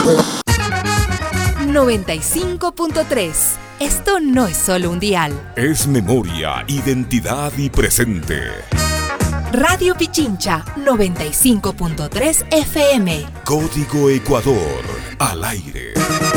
95.3. Esto no es solo un dial. Es memoria, identidad y presente. Radio Pichincha, 95.3 FM. Código Ecuador, al aire.